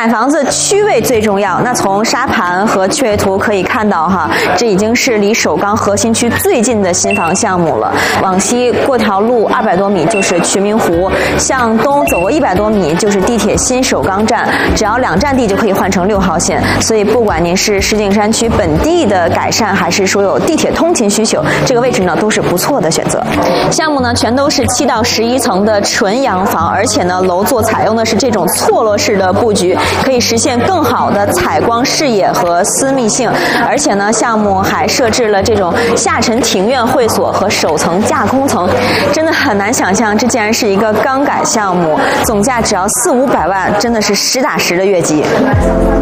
买房子区位最重要。那从沙盘和区位图可以看到哈，这已经是离首钢核心区最近的新房项目了。往西过条路200多米就是渠明湖，向东走过100多米就是地铁新首钢站，只要2站地就可以换乘6号线。所以不管您是石景山区本地的改善，还是说有地铁通勤需求，这个位置呢都是不错的选择。项目呢全都是7到11层的纯洋房，而且呢楼座采用的是这种错落式的布局，可以实现更好的采光视野和私密性。而且呢项目还设置了这种下沉庭院会所和首层架空层，真的很难想象这竟然是一个钢改项目，总价只要400-500万，真的是实打实的越级。